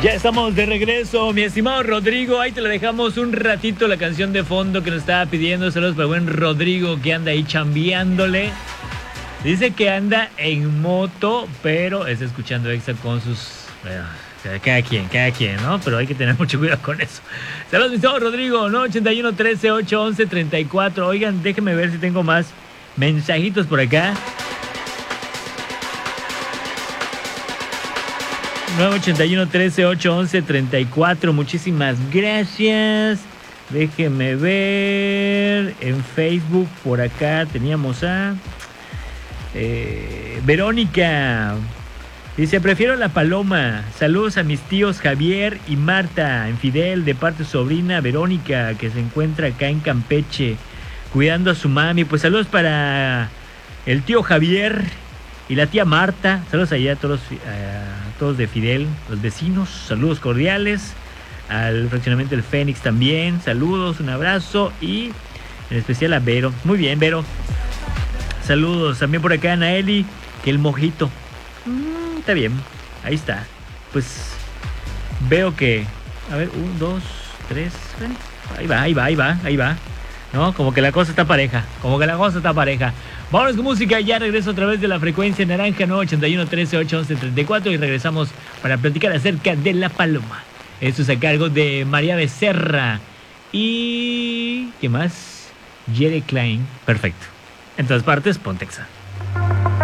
Ya estamos de regreso, mi estimado Rodrigo. Ahí te la dejamos un ratito la canción de fondo que nos estaba pidiendo. Saludos para el buen Rodrigo que anda ahí chambeándole. Dice que anda en moto, pero está escuchando Exa con sus... Bueno, cada quien, ¿no? Pero hay que tener mucho cuidado con eso. Saludos, mi estimado Rodrigo, ¿no? 81 13 8 11 34. Oigan, déjenme ver si tengo más mensajitos por acá. 981 13 8 11 34. Muchísimas gracias. Déjenme ver. En Facebook por acá teníamos a Verónica. Dice, prefiero la paloma. Saludos a mis tíos Javier y Marta en Fidel, de parte de su sobrina Verónica, que se encuentra acá en Campeche cuidando a su mami. Pues saludos para el tío Javier y la tía Marta. Saludos allá a todos de Fidel, los vecinos. Saludos cordiales. Al fraccionamiento del Fénix también. Saludos, un abrazo. Y en especial a Vero. Muy bien, Vero. Saludos también por acá a Naeli, que el mojito. Está bien, ahí está. Pues veo que... A ver, 1, 2, 3... Ahí va. ¿No? Como que la cosa está pareja. Vámonos con música, ya regreso a través de la frecuencia naranja 981 13 8 11 34 y regresamos para platicar acerca de la paloma. Esto es a cargo de María Becerra y... ¿qué más? Jerry Klein. Perfecto. En todas partes, Pontexa.